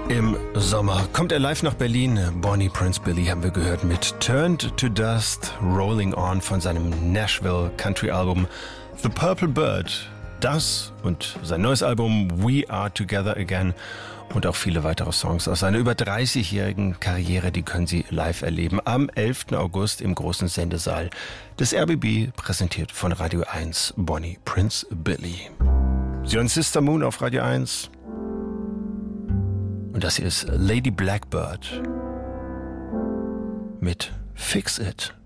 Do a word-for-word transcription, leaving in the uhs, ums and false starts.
Im Sommer kommt er live nach Berlin. Bonnie Prince Billy haben wir gehört mit Turned to Dust, Rolling On von seinem Nashville Country Album The Purple Bird. Das und sein neues Album We Are Together Again und auch viele weitere Songs aus seiner über dreißigjährigen Karriere, die können Sie live erleben. Am elften August im großen Sendesaal des R B B, präsentiert von Radio eins, Bonnie Prince Billy. Sie hören Sister Moon auf Radio eins. Und das hier ist Lady Blackbird mit Fix It.